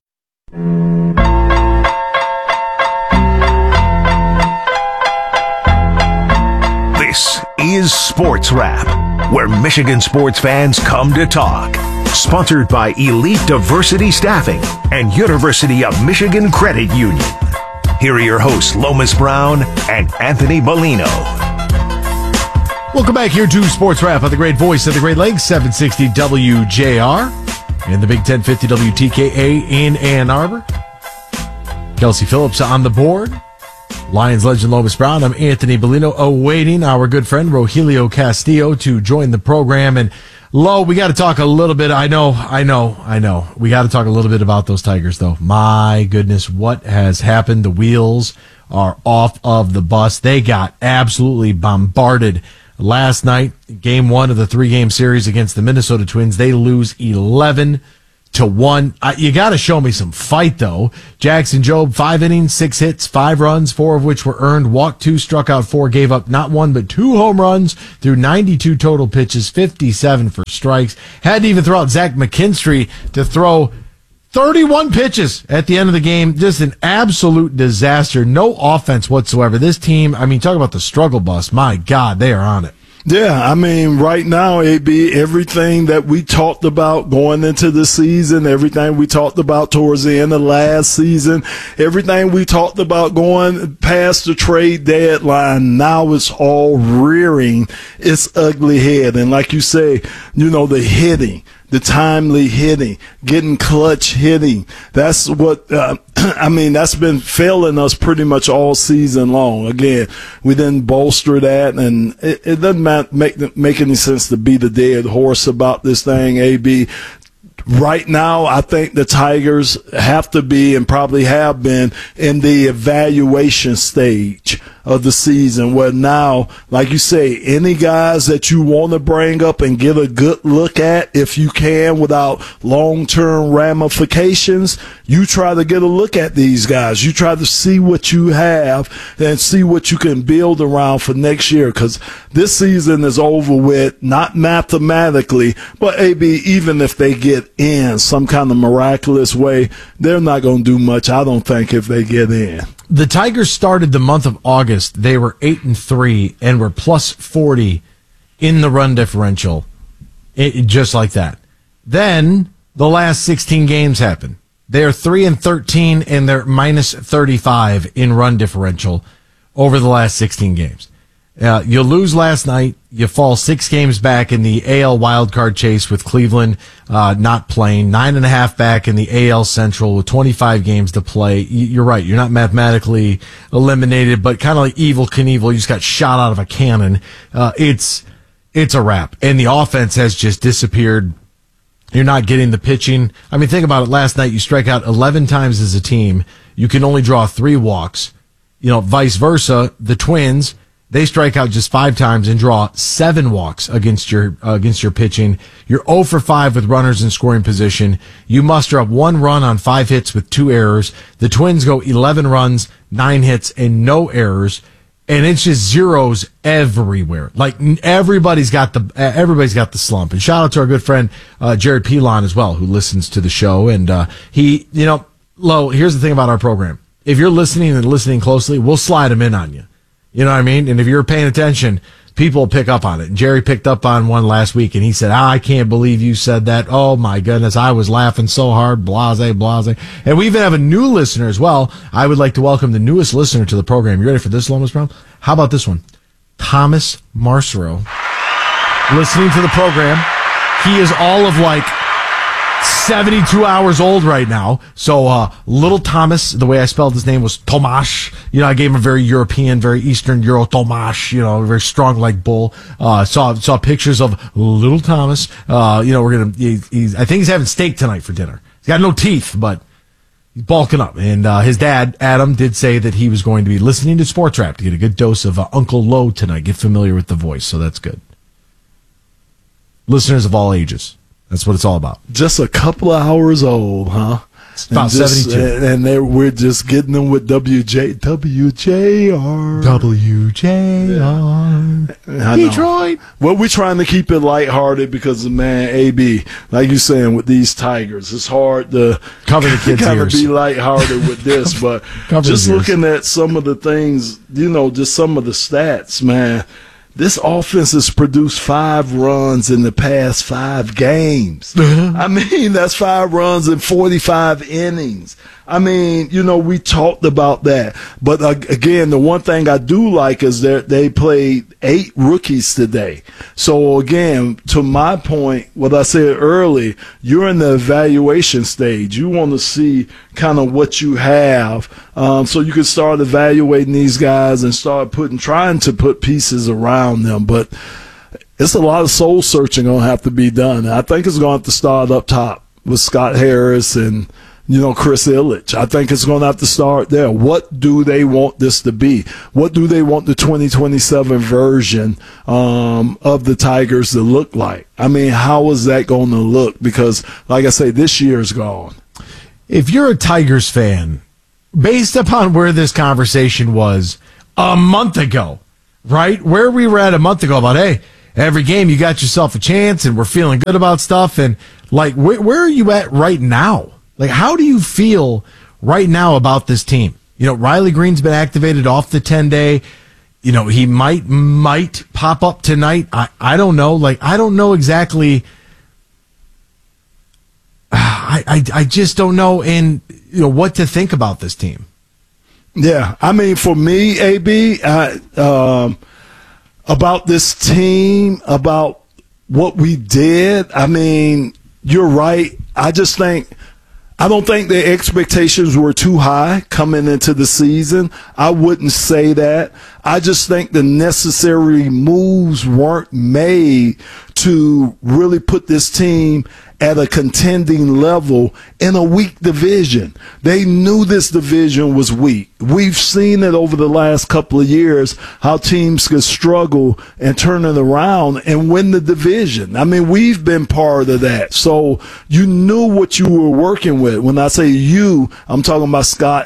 This is Sports Wrap, where Michigan sports fans come to talk. Sponsored by Elite Diversity Staffing and University of Michigan Credit Union. Here are your hosts, Lomas Brown and Anthony Bellino. Welcome back here to Sports Wrap on the great voice of the Great Lakes, 760 WJR, and the Big 1050 WTKA in Ann Arbor. Kelsey Phillips on the board. Lions legend Lomas Brown. I'm Anthony Bellino, awaiting our good friend Rogelio Castillo to join the program. And Lo, we got to talk a little bit. I know. We got to talk a little bit about those Tigers, though. My goodness, what has happened? The wheels are off of the bus. They got absolutely bombarded last night. Game 1 of the 3-game series against the Minnesota Twins. They lose 11-1. You got to show me some fight, though. Jackson Jobe, 5 innings, 6 hits, 5 runs, 4 of which were earned, walked 2, struck out 4, gave up not 1 but 2 home runs through 92 total pitches, 57 for strikes. Had to even throw out Zach McKinstry to throw 31 pitches at the end of the game. Just an absolute disaster. No offense whatsoever. This team, I mean, talk about the struggle bus. My God, they are on it. Yeah, I mean, right now, AB, everything that we talked about going into the season, everything we talked about towards the end of last season, everything we talked about going past the trade deadline, now it's all rearing its ugly head. And like you say, the hitting, the timely hitting, getting clutch hitting. That's what, that's been failing us pretty much all season long. Again, we didn't bolster that, and it doesn't make any sense to beat a dead horse about this thing, AB. Right now, I think the Tigers have to be and probably have been in the evaluation stage of the season, where now, like you say, any guys that you want to bring up and get a good look at, if you can, without long-term ramifications, you try to get a look at these guys. You try to see what you have and see what you can build around for next year, because this season is over with, not mathematically, but AB, even if they get in some kind of miraculous way, they're not going to do much, I don't think, if they get in. The Tigers started the month of August. They were 8-3 and were plus 40 in the run differential, just like that. Then the last 16 games happened. They are 3-13 and they're minus 35 in run differential over the last 16 games. You lose last night. You fall 6 games back in the AL wildcard chase with Cleveland not playing. 9.5 back in the AL Central with 25 games to play. You're right. You're not mathematically eliminated, but kind of like Evel Knievel. You just got shot out of a cannon. It's a wrap. And the offense has just disappeared. You're not getting the pitching. I mean, think about it. Last night, you strike out 11 times as a team. You can only draw 3 walks. Vice versa, the Twins, they strike out just 5 times and draw 7 walks against your pitching. You're 0 for 5 with runners in scoring position. You muster up 1 run on 5 hits with 2 errors. The Twins go 11 runs, 9 hits, and no errors. And it's just zeros everywhere. Like everybody's got the slump. And shout out to our good friend Jared Pilon as well, who listens to the show. And Lo, here's the thing about our program: if you're listening closely, we'll slide them in on you. You know what I mean? And if you're paying attention, people will pick up on it. And Jerry picked up on one last week, and he said, I can't believe you said that. Oh, my goodness. I was laughing so hard. Blase, blase. And we even have a new listener as well. I would like to welcome the newest listener to the program. You ready for this, Lomas Brown? How about this one? Thomas Marcero. Listening to the program. He is all of 72 hours old right now. So, little Thomas, the way I spelled his name was Tomasz. I gave him a very European, very Eastern Euro Tomasz, very strong like bull. Saw pictures of little Thomas. I think he's having steak tonight for dinner. He's got no teeth, but he's bulking up. And, his dad, Adam, did say that he was going to be listening to Sports Rap to get a good dose of Uncle Lo tonight. Get familiar with the voice. So that's good. Listeners of all ages. That's what it's all about. Just a couple of hours old, huh? It's about 72. And we're just getting them with WJR. Detroit. Well, we're trying to keep it lighthearted because, man, AB, like you're saying, with these Tigers, it's hard to cover the kids' kind of ears. be lighthearted with this. But just looking at some of the things, just some of the stats, man. This offense has produced 5 runs in the past 5 games. I mean, that's 5 runs in 45 innings. I mean, we talked about that. But again, the one thing I do like is that they played 8 rookies today. So again, to my point, what I said early, you're in the evaluation stage. You want to see kind of what you have, so you can start evaluating these guys and start trying to put pieces around them. But it's a lot of soul searching going to have to be done. I think it's going to have to start up top with Scott Harris and, Chris Ilitch. I think it's going to have to start there. What do they want this to be? What do they want the 2027 version of the Tigers to look like? I mean, how is that going to look? Because, like I say, this year is gone. If you're a Tigers fan, based upon where this conversation was a month ago, right? Where we were at a month ago about, hey, every game you got yourself a chance and we're feeling good about stuff. And, like, where are you at right now? Like, how do you feel right now about this team? Riley Green's been activated off the 10-day. He might pop up tonight. I don't know. Like, I don't know exactly. I just don't know what to think about this team. Yeah. I mean, for me, AB, about this team, about what we did, I mean, you're right. I don't think the expectations were too high coming into the season. I wouldn't say that. I just think the necessary moves weren't made to really put this team at a contending level in a weak division. They knew this division was weak. We've seen it over the last couple of years, how teams could struggle and turn it around and win the division. I mean, we've been part of that. So you knew what you were working with. When I say you, I'm talking about Scott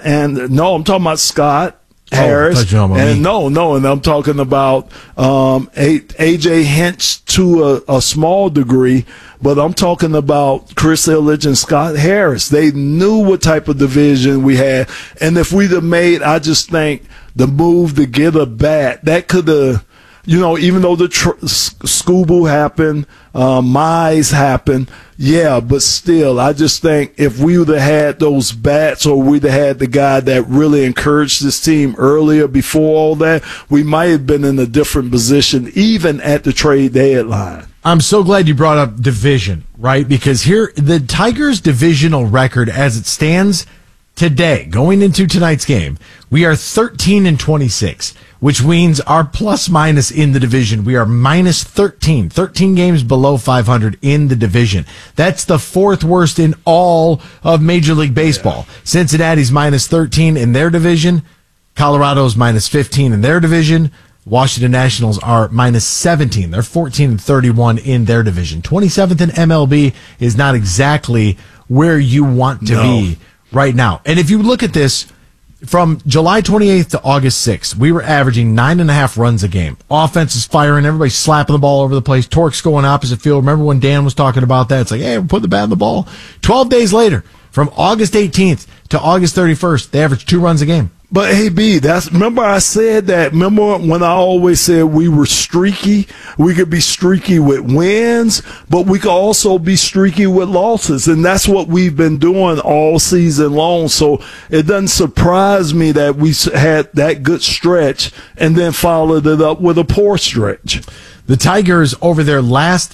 Harris, and I'm talking about AJ Hinch to a small degree, but I'm talking about Chris Ilitch and Scott Harris. They knew what type of division we had, and if we'd have made, I just think, the move to get a bat, that could have, even though the Scooble happened, Mize happened, yeah, but still, I just think if we would have had those bats, or we'd have had the guy that really encouraged this team earlier before all that, we might have been in a different position, even at the trade deadline. I'm so glad you brought up division, right? Because here, the Tigers' divisional record as it stands today, going into tonight's game, we are 13-26, which means our plus minus in the division, we are minus 13 games below 500 in the division. That's the fourth worst in all of Major League Baseball. Yeah. Cincinnati's minus 13 in their division. Colorado's minus 15 in their division. Washington Nationals are minus 17. They're 14-31 in their division. 27th in MLB is not exactly where you want to be right now. And if you look at this, from July 28th to August 6th, we were averaging 9.5 runs a game. Offense is firing. Everybody's slapping the ball over the place. Torque's going opposite field. Remember when Dan was talking about that? It's like, hey, we're putting the bat in the ball. 12 days later, from August 18th to August 31st, they averaged 2 runs a game. But, hey, B, remember I said that, remember when I always said we were streaky? We could be streaky with wins, but we could also be streaky with losses, and that's what we've been doing all season long. So it doesn't surprise me that we had that good stretch and then followed it up with a poor stretch. The Tigers, over their last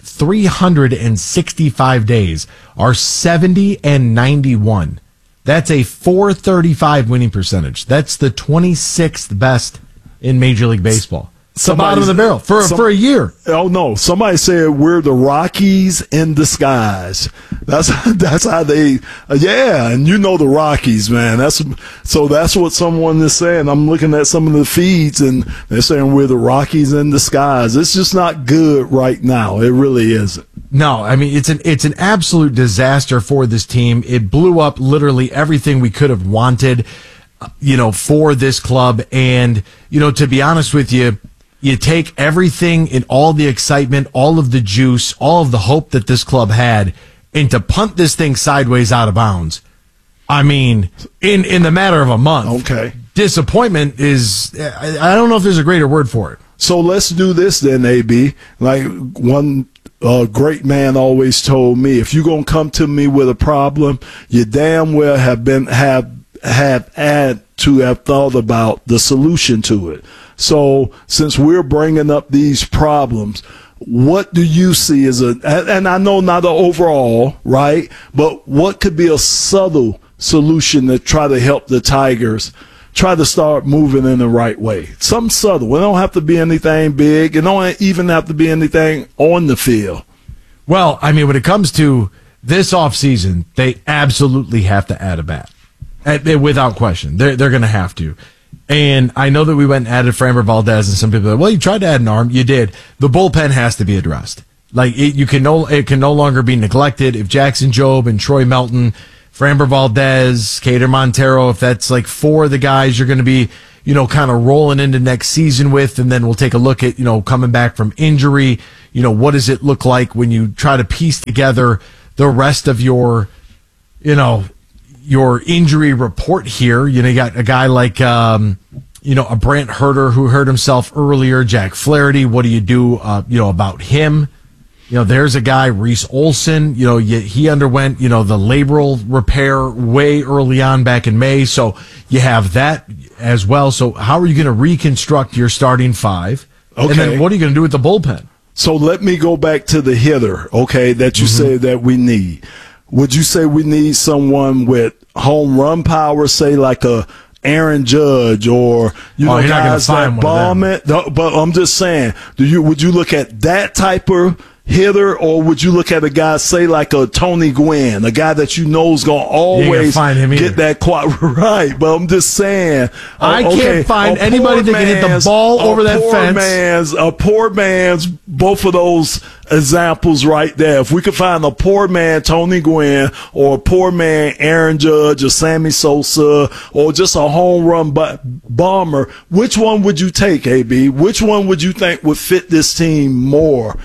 365 days, are 70-91. That's a .435 winning percentage. That's the 26th best in Major League Baseball. The bottom of the barrel for a year. Oh no! Somebody said we're the Rockies in disguise. That's how they. Yeah, and the Rockies, man. That's what someone is saying. I'm looking at some of the feeds, and they're saying we're the Rockies in disguise. It's just not good right now. It really isn't. No, I mean it's an absolute disaster for this team. It blew up literally everything we could have wanted, for this club. And to be honest with you. You take everything in all the excitement, all of the juice, all of the hope that this club had, and to punt this thing sideways out of bounds. I mean, in the matter of a month. Okay. Disappointment is, I don't know if there's a greater word for it. So let's do this then, AB. Like one great man always told me, if you're going to come to me with a problem, you damn well have had to have thought about the solution to it. So since we're bringing up these problems, what do you see as and I know not the overall, right, but what could be a subtle solution to try to help the Tigers try to start moving in the right way. Something subtle. It don't have to be anything big. It don't even have to be anything on the field. Well, I mean, when it comes to this offseason, they absolutely have to add a bat. Without question. They're going to have to. And I know that we went and added Framber Valdez, and some people are like, well, you tried to add an arm. You did. The bullpen has to be addressed. Like, it can no longer be neglected. If Jackson Jobe and Troy Melton, Framber Valdez, Cater Montero, if that's like 4 of the guys you're going to be, kind of rolling into next season with, and then we'll take a look at, coming back from injury, what does it look like when you try to piece together the rest of your injury report here. You got a guy like, a Brant Herter who hurt himself earlier, Jack Flaherty. What do you do, about him? There's a guy, Reese Olson, he underwent, the labral repair way early on back in May. So you have that as well. So how are you going to reconstruct your starting 5? Okay. And then what are you going to do with the bullpen? So let me go back to the hitter, okay, that you say that we need. Would you say we need someone with home run power, say like a Aaron Judge, or guys that bomb it? But I'm just saying, would you look at that type of hitter, or would you look at a guy, say like a Tony Gwynn, a guy that is going to always get that quad right? But I'm just saying, I can't find anybody that can hit the ball over that fence. A poor man's, both of those examples right there. If we could find a poor man Tony Gwynn, or a poor man Aaron Judge, or Sammy Sosa, or just a home run bomber, which one would you take, AB? Which one would you think would fit this team more?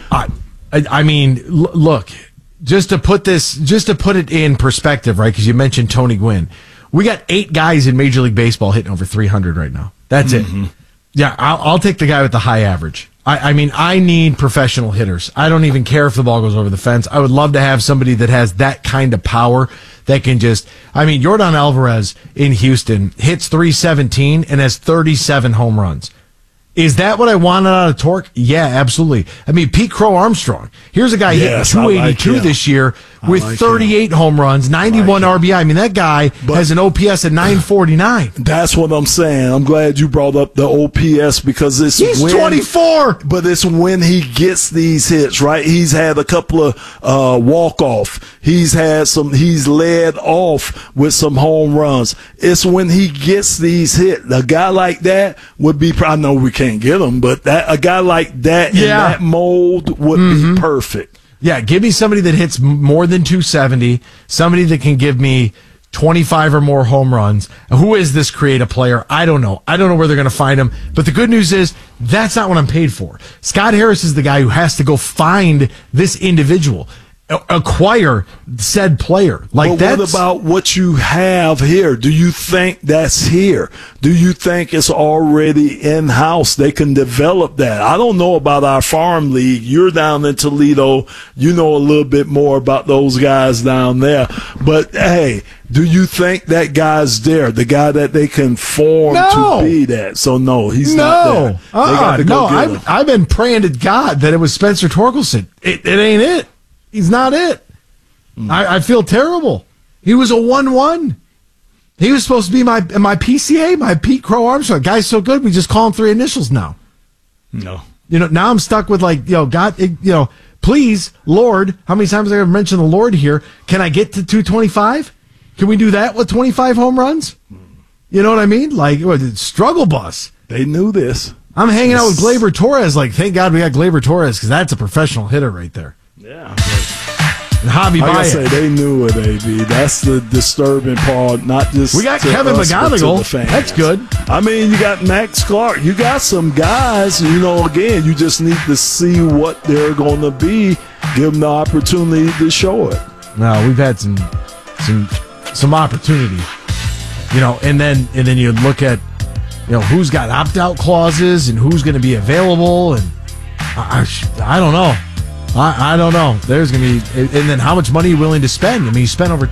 I mean, look, just to put it in perspective, right? Because you mentioned Tony Gwynn. We got 8 guys in Major League Baseball hitting over 300 right now. That's it. Yeah, I'll take the guy with the high average. I mean, I need professional hitters. I don't even care if the ball goes over the fence. I would love to have somebody that has that kind of power that can Yordan Alvarez in Houston hits .317 and has 37 home runs. Is that what I wanted out of Torque? Yeah, absolutely. I mean, Pete Crow Armstrong. Here's a guy hitting 282 this year with 38 home runs, 91 RBI. I mean, that guy has an OPS at 949. That's what I'm saying. I'm glad you brought up the OPS, because he's 24. But it's when he gets these hits, right? He's had a couple of walk-off. He's led off with some home runs. It's when he gets these hits. A guy like that would be, I know we can't get him, but a guy like that in that mold would be perfect. Yeah, give me somebody that hits more than 270, somebody that can give me 25 or more home runs. Who is this creative player? I don't know. I don't know where they're going to find him. But the good news is that's not what I'm paid for. Scott Harris is the guy who has to go find this individual, acquire said player. What about what you have here? Do you think that's here? Do you think it's already in-house? They can develop that. I don't know about our farm league. You're down in Toledo. You know a little bit more about those guys down there. But, hey, do you think that guy's there, the guy that they can form to be that? So, no, he's not there. I've been praying to God that it was Spencer Torkelson. It ain't it. He's not it. I feel terrible. He was a 1-1. He was supposed to be my PCA, my Pete Crow Armstrong. Guy's so good, we just call him 3 initials now. No. Now I'm stuck with God, please, Lord, how many times have I ever mentioned the Lord here? Can I get to 225? Can we do that with 25 home runs? You know what I mean? Struggle bus. They knew this. I'm hanging out with Gleyber Torres. Thank God we got Gleyber Torres, because that's a professional hitter right there. Yeah. And Javi Baez. I say they knew it, AB. That's the disturbing part. Not just we got Kevin McGonigal. That's good. I mean, you got Max Clark. You got some guys. Again, you just need to see what they're going to be. Give them the opportunity to show it. No, we've had some opportunity. And then you look at who's got opt-out clauses and who's going to be available, and I don't know. I don't know. There's going to be, and then how much money are you willing to spend? I mean, you spent over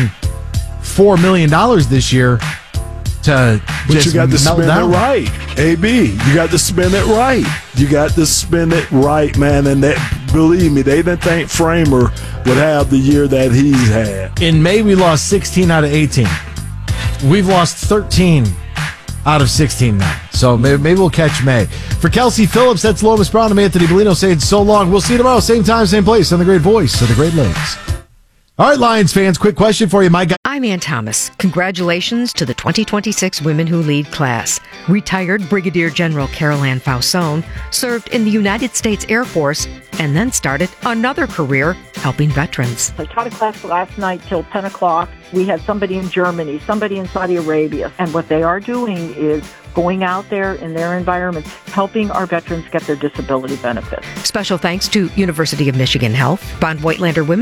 $204 million this year to but you got to spend it right, AB. You got to spend it right. You got to spend it right, man. And that, believe me, they didn't think Framer would have the year that he's had. In May, we lost 16 out of 18. We've lost 13 out of 16 now. So maybe we'll catch May. For Kelsey Phillips, that's Lomas Brown. I'm Anthony Bellino saying so long. We'll see you tomorrow, same time, same place, on the great voice of the Great Lakes. All right, Lions fans, quick question for you, my guy. I'm Ann Thomas. Congratulations to the 2026 Women Who Lead class. Retired Brigadier General Carol Ann Fausone served in the United States Air Force and then started another career helping veterans. I taught a class last night till 10 o'clock. We had somebody in Germany, somebody in Saudi Arabia. And what they are doing is going out there in their environments, helping our veterans get their disability benefits. Special thanks to University of Michigan Health, Bond Voigtlander Women